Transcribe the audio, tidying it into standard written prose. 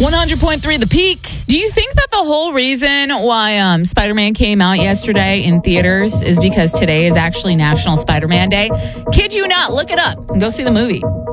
100.3 The Peak. Do you think that the whole reason why Spider-Man came out yesterday in theaters is because today is actually National Spider-Man Day? Kid you not, look it up and go see the movie.